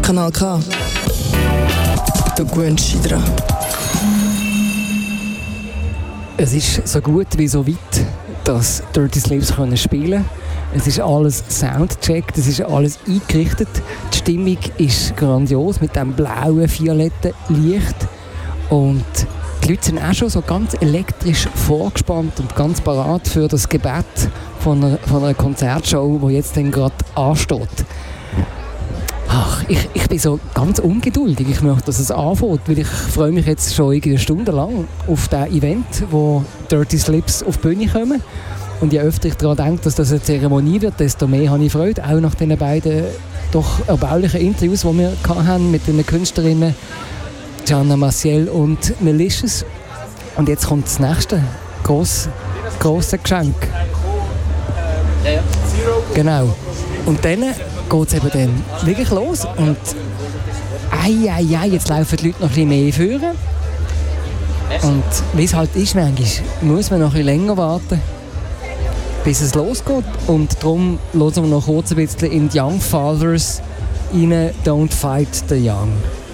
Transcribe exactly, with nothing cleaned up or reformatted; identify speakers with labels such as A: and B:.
A: Kanal K. Du gewöhnst dich dran.
B: Es ist so gut wie so weit, dass Dirty Slips können spielen. Es ist alles soundcheckt, es ist alles eingerichtet. Die Stimmung ist grandios mit dem blauen, violetten Licht. Und die Leute sind auch schon so ganz elektrisch vorgespannt und ganz parat für das Gebet von einer, von einer Konzertshow, die jetzt dann gerade ansteht. Ach, ich, ich bin so ganz ungeduldig. Ich möchte, dass es anfängt, weil ich freue mich jetzt schon eine Stunde lang auf das Event, wo Dirty Slips auf die Bühne kommen. Und je öfter ich daran denke, dass das eine Zeremonie wird, desto mehr habe ich Freude. Auch nach den beiden doch erbaulichen Interviews, die wir hatten mit den Künstlerinnen Gianna Maciel und Malicious. Und jetzt kommt das nächste grosse, grosse Geschenk. Genau. Und dann geht es eben dann wirklich los. Und ei, ei, ei, jetzt laufen die Leute noch ein bisschen mehr führen. Und wie es halt ist, manchmal muss man noch ein bisschen länger warten, bis es losgeht. Und darum hören wir noch kurz ein bisschen in die Young Fathers rein, Don't Fight the Young.